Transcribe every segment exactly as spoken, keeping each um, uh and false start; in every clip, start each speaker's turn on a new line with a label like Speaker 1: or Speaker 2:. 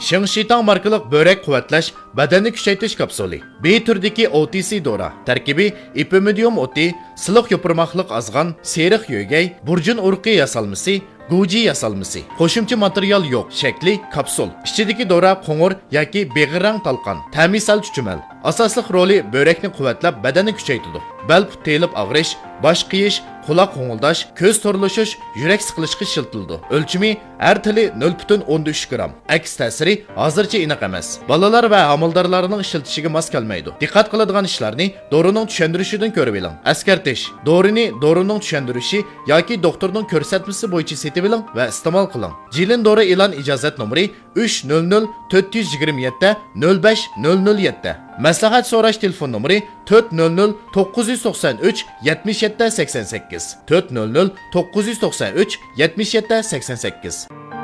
Speaker 1: Shengshitang markalik börek quvvatlash, badanni kuchaytirish kapsuli. B turdagi O T C dora. Tarkibi ipimidium o'ti, siliq yopirmoqliq azg'an, seriq yo'gay, burjun urqi yasalmasi, Guji yasalmasi. Qo'shimcha material yo'q. Shakli kapsul. Ichidagi dora qo'ng'ir yoki beg'irrang talqon. Ta'misal chuchumal. Asosli roli börekni quvvatlab, badanni kuchaytiradi. Bel telib og'rish, bosh qiyish, quloq qo'ng'ildash, ko'z to'rlashish, yurak siqilishga shiltildi. O'lchami har tili nol butun o'n uch gram. Aks ta'siri hozircha aniq emas. Bolalar va amaldorlarning ishlatishiga mos kelmaydi. Diqqat qiladigan ishlarni dorining tushuntirishidan ko'rib oling. Askartish. Dorini dorining tushuntirishi yoki doktorning ko'rsatmasi bo'yicha setib oling va iste'mol qiling. Jilin dori e'lon ijozat nomeri uch nol nol to'rt yuz yigirma yetti nol besh nol nol yetti. Maslahat so'rash telefon nomeri to'rt nol nol to'qqiz yuz to'qson uch yetmish yetti sakson sakkiz to'rt nol nol to'qqiz yuz to'qson uch yetmish yetti sakson sakkiz.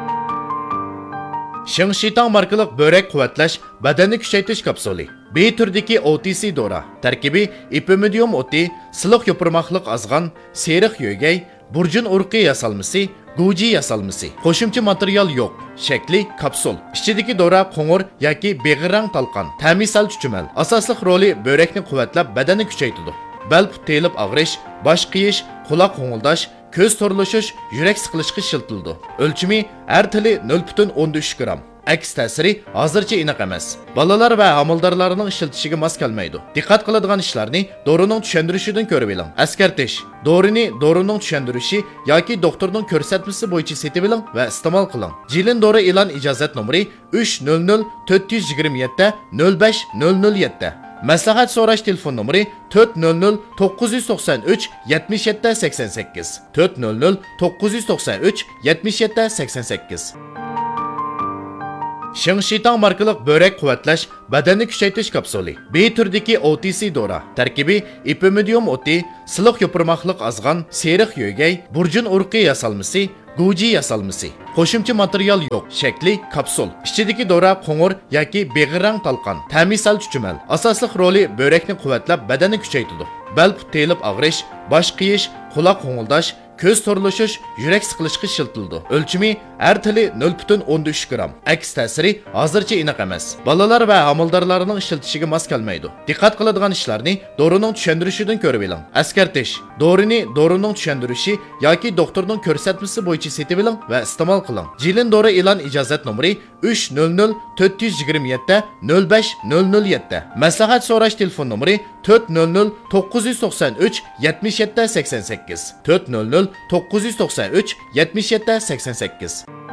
Speaker 1: Shengshitang markalik börek quvvatlash, badanni kuchaytirish kapsuli. B turdagi O T C dora. Tarkibi ipimidium o'ti, siliq yopirmoqliq azg'an, seriq yo'gay, burjun urqi yasalmasi, Guji yasalmasi. Qo'shimcha material yo'q. Shakli kapsul. Ichidagi dora qo'ng'ir yoki beg'irang talqon. Ta'misal chuchumal. Asosli roli börekni quvvatlab, badanni kuchaytiradi. Bel telib og'rish, bosh qiyish, quloq qo'ng'ildash, ko'z to'rlashish, yurak siqilishga shiltildi. O'lchami har tili nol butun o'n uch gram. Aks ta'siri hozircha aniq emas. Bolalar va amaldorlarning ishlatishiga mos kelmaydi. Diqqat qiladigan ishlarni dorining tushuntirishidan ko'rib oling. Askartish. Dorini dorining tushuntirishi yoki doktorning ko'rsatmasi bo'yicha setib oling va iste'mol qiling. Jilin dori e'lon ijozat nomeri uch nol nol to'rt yuz yigirma yetti nol besh nol nol yetti. Maslahat so'rash telefon nomeri to'rt nol nol to'qqiz yuz to'qson uch yetmish yetti sakson sakkiz to'rt nol nol to'qqiz yuz to'qson uch yetmish yetti sakson sakkiz. Shengshitang markalik börek quvvatlash, badanni kuchaytirish kapsuli. B turdagi O T C dora. Tarkibi ipimidium o'ti, siliq yopirmoqliq azg'an, seriq yo'gay, burjun urqi yasalmasi, Guji yasalmasi. Qo'shimcha material yo'q. Shakli kapsul. Ichidagi dora qo'ng'ir yoki beg'irang talqon. Ta'misal chuchumal. Asosli roli börekni quvvatlab, badanni kuchaytiradi. Bel telib og'rish, bosh qiyish, quloq qo'ng'ildash, ko'z to'rlashish, yurak siqilishga shiltildi. O'lchami har tili nol butun o'n uch gram. Aks ta'siri hozircha aniq emas. Bolalar va amaldorlarning ishlatishiga mos kelmaydi. Diqqat qiladigan ishlarni dorining tushuntirishidan ko'rib oling. Askartish. Dorini dorining tushuntirishi yoki doktorning ko'rsatmasi bo'yicha setib oling va iste'mol qiling. Jilin dori e'lon ijozat nomeri uch nol nol to'rt yuz yigirma yetti nol besh nol nol yetti. Maslahat so'rash telefon nomeri to'rt nol nol to'qqiz yuz to'qson uch yetmish yetti sakson sakkiz to'rt nol nol to'qqiz yuz to'qson uch yetmish yetti sakson sakkiz.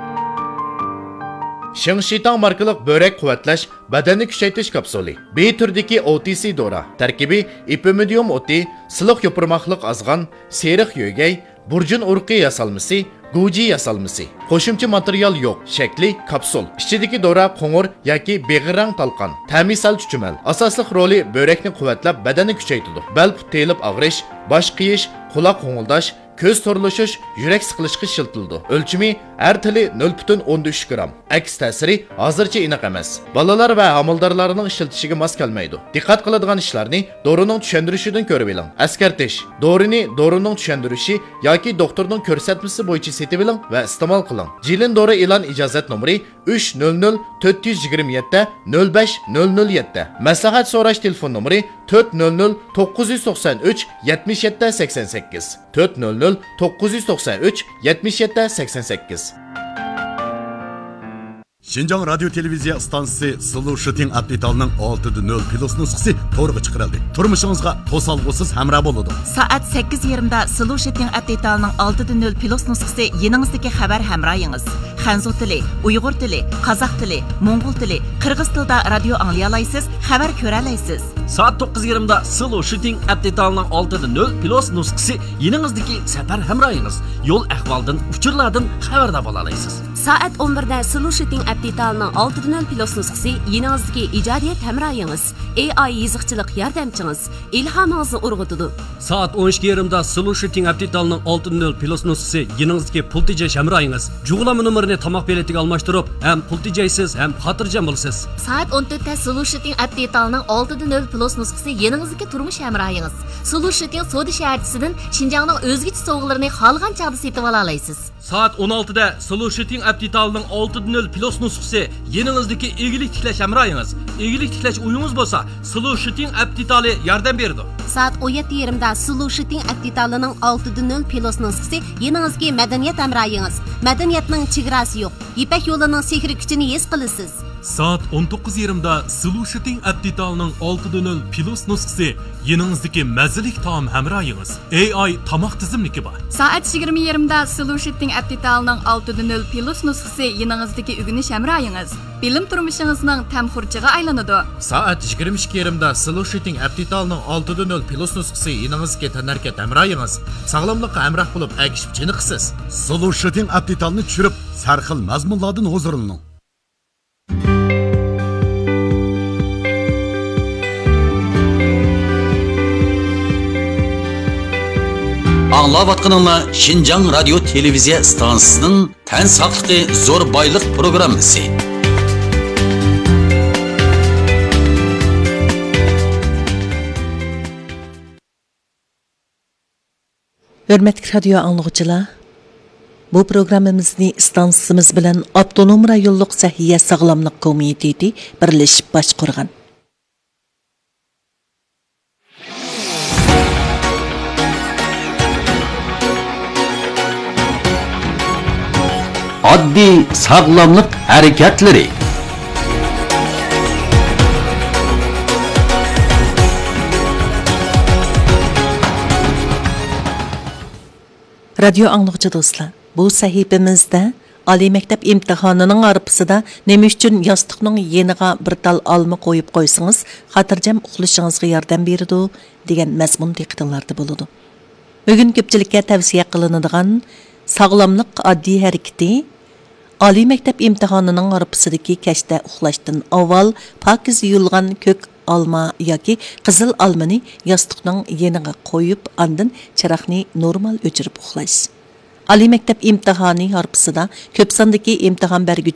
Speaker 1: Shengshitang markalik börek quvvatlash, badanni kuchaytirish kapsuli. B turdagi O T C dora. Tarkibi ipimidium o'ti, siliq yopirmoqliq azg'an, seriq yo'gay, burjun urqi yasalmasi, Guji yasalmasi. Qo'shimcha material yo'q. Shakli kapsul. Ichidagi dora qo'ng'ir yoki beg'irang talqon. Ta'misal chuchumal. Asosli roli börekni quvvatlab, badanni kuchaytiradi. Bel telib og'rish, bosh qiyish, quloq qo'ng'ildash, ko'z to'rlashish, yurak siqilishga shiltildi. O'lchami har tili nol butun o'n uch gram. Aks ta'siri hozircha aniq emas. Bolalar va amaldorlarning ishlatishiga mos kelmaydi. Diqqat qiladigan ishlarni dorining tushuntirishidan ko'rib oling. Askartish. Dorini dorining tushuntirishi yoki doktorning ko'rsatmasi bo'yicha setib oling va iste'mol qiling. Jilin dori e'lon ijozat nomeri uch nol nol to'rt yuz yigirma yetti nol besh nol nol yetti. Maslahat so'rash telefon nomeri to'rt nol nol to'qqiz yuz to'qson uch yetmish yetti sakson sakkiz to'rt nol nol to'qqiz yuz to'qson uch yetmish yetti sakson sakkiz.
Speaker 2: Şinjan Radyo Televiziya stansiyasi Sulu Shooting Update'ning olti nol plus nusxasi to'g'ri chiqarildi. Turmushingizga to'salg'usiz hamroh bo'ladi.
Speaker 3: Soat sakkiz yarim da Sulu Shooting Update'ning olti nol plus nusxasi yeningizdagi xabar hamrohingiz. Xanzu tili, Uyg'ur tili, Qozoq tili, Mo'ng'ul tili, Qirg'iz tilida radio anglay olasiz, xabar ko'ra olasiz.
Speaker 4: Soat to'qqiz yarim da Sulu Shooting Update'ning olti nol plus nusxasi yeningizdagi safar hamrohingiz. Yo'l ahvoldan, uchurlardan xabardor bo'la olasiz.
Speaker 5: Soat o'n bir da Sulu Shooting Update'ning olti nol plus nusxasi yeningizdagi ijodiyat hamrohingiz, A I yiziqchilik yordamchingiz, ilhomingizni urg'utadi.
Speaker 4: Soat o'n ikki yarim da Sulu Shooting Update'ning olti nol plus nusxasi yeningizdagi pul tejash hamrohingiz. Jug'lama nomerini tomoq beletiga almashtirib, ham pul tejaysiz, ham xotirjam bo'lasiz.
Speaker 5: Soat o'n to'rt da Sulu Shooting Update'ning olti nol Plus nusxası yanınızdaki turmuş hamrohingiz. Solution Soda şəhərçisindən Şinjanның özgəçə sovg'alarini xalqan çağda setib ala olaysız.
Speaker 4: Saat o'n oltida Solution Aptitalining olti nol Plus nusxasi yanınızdaki egilik tiklash hamrohingiz. Egilik tiklash uyingiz bo'lsa, Solution Aptitali yordam beradi.
Speaker 5: Saat o'n yetti yarimda Solution Aptitalining olti nol Plus nusxasi yanınızdaki madaniyat hamrohingiz. Madaniyatning chegarasi yo'q. Ipak yo'lining sehri kuchini his qilasiz.
Speaker 6: Saat o'n to'qqiz yarimda Solution Aptitalining olti nol Plus nusxasi yanınızdaki mazalik taom hamrohingiz. A I tomoq tizimligi bor.
Speaker 7: Saat yigirma yarimda Solution Aptitalining olti nol Plus nusxasi yanınızdaki o'rganish hamrohingiz. Bilim turmushingizning tamxurchiga aylanadi.
Speaker 1: Saat yigirma ikki yarimda Solution Aptitalining olti nol Plus nusxasi yanınızdaki tanarkat hamrohingiz. Sog'lomlikqa hamroh bo'lib agishib chiniqsiz.
Speaker 2: Solution Aptitalni tushirib, sarxil mazmunlardan huzurlaning.
Speaker 8: Anlayatqanыңlar Şinjan Radio Televiziya stansiyasining tan saqligi zo'r boylik programmasi.
Speaker 9: Hörmətli radio anlıqçılar, bu programmamizni stansiyamiz bilan Avtonom rayonluq Səhiyyə Sağlamlıq Komiteti birləşib başqurğan.
Speaker 8: Oddiy sog'lomlik harakatlari.
Speaker 9: Radio anlıqçı dostlar, bu sahifamizda Oliy maktab imtihonining arpasida nima uchun yostiqning yeniga bir tal olma qo'yib qo'ysangiz, xotirjam uxlashingizga yordam beradi degan mazmun diqqatingizda bo'ladi. Bugun ko'pchilikka tavsiya qilinadigan sog'lomlik oddiy harakati Oliy maktab imtihonining arpasidagi kashda uxlashdan avval pokiz yuyilgan ko'k olma yoki qizil olmani yostiqning yeniga qo'yib, ondan chiroqni normal o'chirib uxlash. Oliy maktab imtihoni arpasida ko'p sondagi imtihon berguvchi